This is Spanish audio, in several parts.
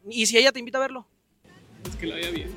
¿Y si ella te invita a verlo? Es que la vea bien.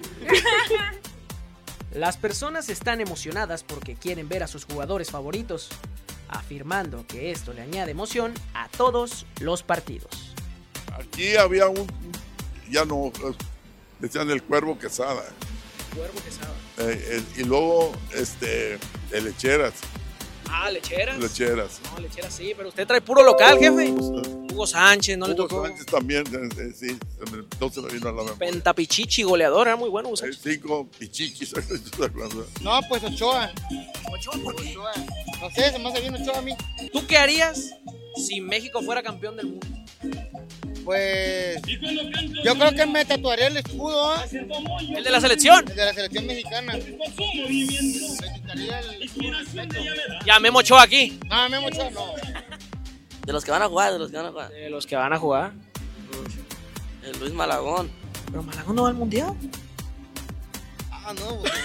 Las personas están emocionadas porque quieren ver a sus jugadores favoritos, afirmando que esto le añade emoción a todos los partidos. Aquí había ya no, decían el Cuervo Quesada. Cuervo Quesada. Y luego, el Lecheras. Ah, Lecheras. Lecheras. No, Lecheras sí, pero usted trae puro local, jefe. Hugo Sánchez, ¿no le tocó? Hugo Sánchez también, sí, no se me vino a la memoria. Pentapichichi, goleador, muy bueno Hugo Sánchez. 5 pichichis. No, pues Ochoa. ¿Ochoa por qué? Ochoa. No sé, se me hace bien Ochoa a mí. ¿Tú qué harías si México fuera campeón del mundo? Pues yo creo que me tatuaría el escudo, ¿eh? ¿El de la selección? El de la selección mexicana. Me quitaría el escudo del pecho. Ya, Memo Ochoa aquí. No, Memo Ochoa no. De los que van a jugar. De los que van a jugar. El Luis Malagón. ¿Pero Malagón no va al mundial? Ah, no, pues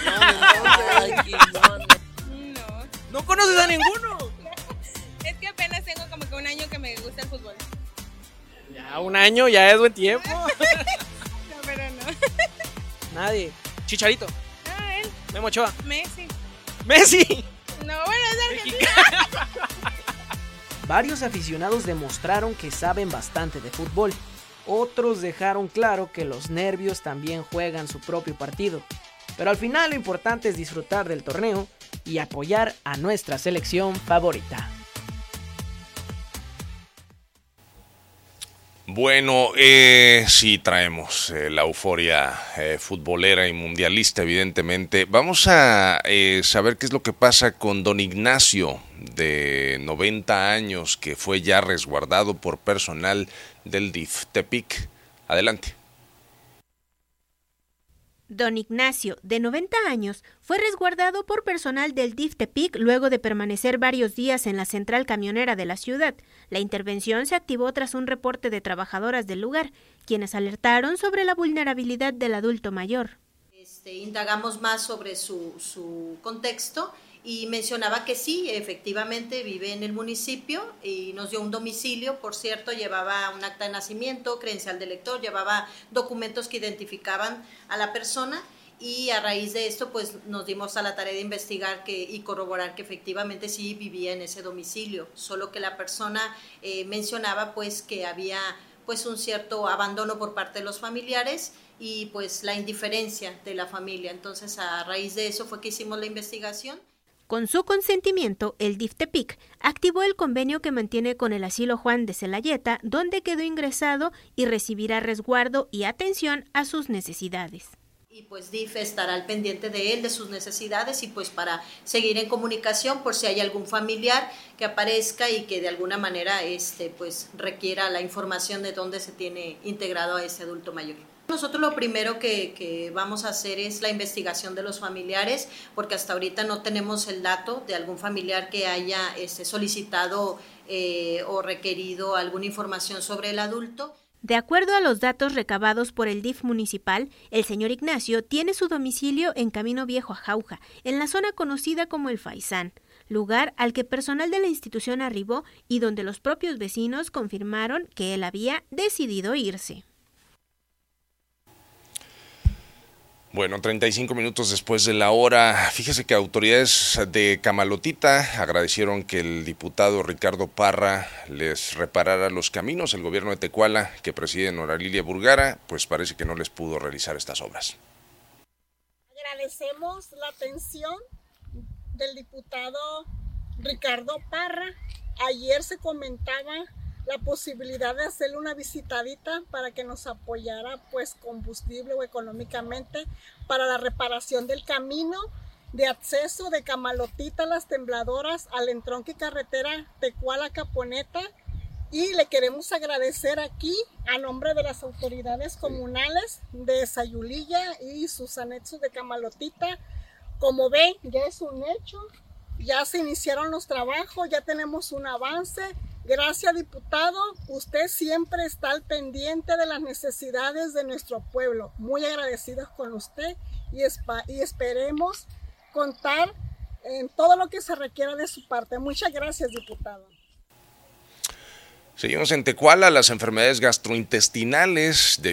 No. ¿No conoces a ninguno? Es que apenas tengo como que un año que me gusta el fútbol. Ya, un año, ya es buen tiempo. No, pero no. Nadie. Chicharito. Ah, él. Memo Ochoa. Messi. ¡Messi! No, bueno, es Argentina. Varios aficionados demostraron que saben bastante de fútbol. Otros dejaron claro que los nervios también juegan su propio partido. Pero al final lo importante es disfrutar del torneo y apoyar a nuestra selección favorita. Bueno, sí traemos la euforia futbolera y mundialista, evidentemente. Vamos a saber qué es lo que pasa con don Ignacio, de 90 años, que fue ya resguardado por personal del DIF Tepic. Adelante. Don Ignacio, de 90 años, fue resguardado por personal del DIF Tepic luego de permanecer varios días en la central camionera de la ciudad. La intervención se activó tras un reporte de trabajadoras del lugar, quienes alertaron sobre la vulnerabilidad del adulto mayor. Indagamos más sobre su contexto y mencionaba que sí, efectivamente vive en el municipio y nos dio un domicilio, por cierto, llevaba un acta de nacimiento, credencial de lector, llevaba documentos que identificaban a la persona y a raíz de esto pues nos dimos a la tarea de investigar y corroborar que efectivamente sí vivía en ese domicilio, solo que la persona mencionaba pues que había pues un cierto abandono por parte de los familiares y pues la indiferencia de la familia, entonces a raíz de eso fue que hicimos la investigación. Con su consentimiento, el DIF Tepic activó el convenio que mantiene con el Asilo Juan de Celayeta, donde quedó ingresado y recibirá resguardo y atención a sus necesidades. Y pues DIF estará al pendiente de él, de sus necesidades y pues para seguir en comunicación por si hay algún familiar que aparezca y que de alguna manera pues requiera la información de dónde se tiene integrado a ese adulto mayor. Nosotros lo primero que vamos a hacer es la investigación de los familiares, porque hasta ahorita no tenemos el dato de algún familiar que haya solicitado o requerido alguna información sobre el adulto. De acuerdo a los datos recabados por el DIF municipal, el señor Ignacio tiene su domicilio en Camino Viejo a Jauja, en la zona conocida como El Faisán, lugar al que personal de la institución arribó y donde los propios vecinos confirmaron que él había decidido irse. Bueno, 35 minutos después de la hora, fíjese que autoridades de Camalotita agradecieron que el diputado Ricardo Parra les reparara los caminos. El gobierno de Tecuala, que preside Nora Lilia Burgara, pues parece que no les pudo realizar estas obras. Agradecemos la atención del diputado Ricardo Parra. Ayer se comentaba la posibilidad de hacerle una visitadita para que nos apoyara pues combustible o económicamente para la reparación del camino de acceso de Camalotita a Las Tembladoras al entronque carretera Tecuala-Caponeta, y le queremos agradecer aquí a nombre de las autoridades comunales de Sayulilla y sus anexos de Camalotita. Como ven, ya es un hecho, ya se iniciaron los trabajos, ya tenemos un avance. Gracias, diputado, usted siempre está al pendiente de las necesidades de nuestro pueblo. Muy agradecidos con usted y esperemos contar en todo lo que se requiera de su parte. Muchas gracias, diputado. Seguimos en Tecuala. Las enfermedades gastrointestinales